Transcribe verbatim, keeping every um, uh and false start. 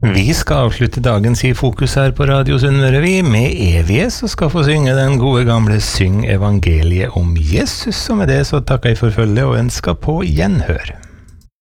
Vi skal avslutte dagens i fokus her på Radio Sunnmøre, vi, med Evige, som skal få synge den gode gamle Syng evangeliet om Jesus, og med det så takker jeg for følge og ønsker på gjenhør.